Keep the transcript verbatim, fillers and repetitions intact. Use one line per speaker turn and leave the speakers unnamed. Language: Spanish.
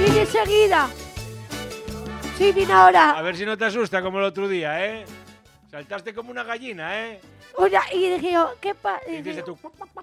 Vine enseguida. Sí, vine ahora.
A ver si no te asusta como el otro día, ¿eh? Saltaste como una gallina, ¿eh?
Oye, y dije yo, ¿qué pasa?
Y dices tú...